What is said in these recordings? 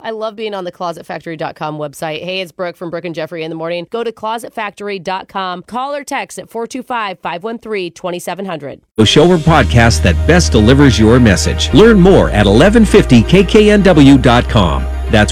I love being on the ClosetFactory.com website. Hey, it's Brooke from Brooke and Jeffrey in the morning. Go to ClosetFactory.com. Call or text at 425-513-2700. The show or podcast that best delivers your message. Learn more at 1150kknw.com. That's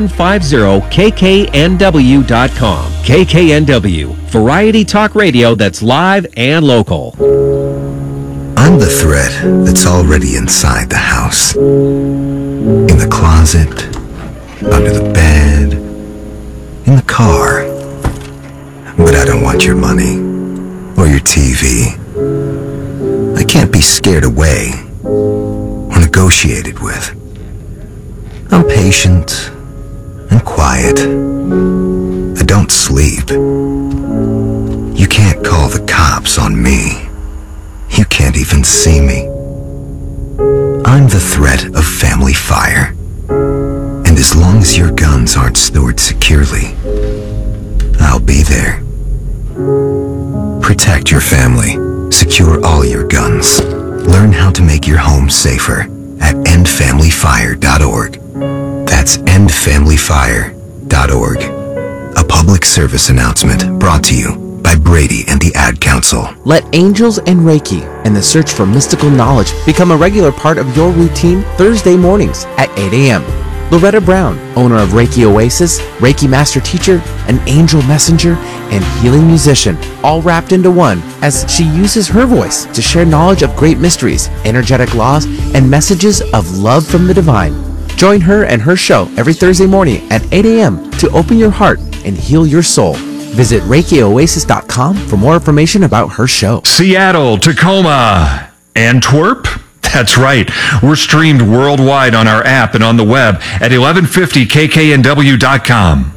1150kknw.com. KKNW, variety talk radio that's live and local. I'm the thread that's already inside the house. In the closet, under the bed, in the car. But I don't want your money or your TV. I can't be scared away or negotiated with. I'm patient and quiet. I don't sleep. You can't call the cops on me. You can't even see me. I'm the threat of family fire. And as long as your guns aren't stored securely, I'll be there. Protect your family. Secure all your guns. Learn how to make your home safer at endfamilyfire.org. That's endfamilyfire.org. A public service announcement brought to you by Brady and the Ad Council. Let angels and Reiki and the search for mystical knowledge become a regular part of your routine Thursday mornings at 8 a.m. Loretta Brown, owner of Reiki Oasis, Reiki Master Teacher, an angel messenger, and healing musician, all wrapped into one as she uses her voice to share knowledge of great mysteries, energetic laws, and messages of love from the divine. Join her and her show every Thursday morning at 8 a.m. to open your heart and heal your soul. Visit ReikiOasis.com for more information about her show. Seattle, Tacoma, Antwerp? That's right. We're streamed worldwide on our app and on the web at 1150kknw.com.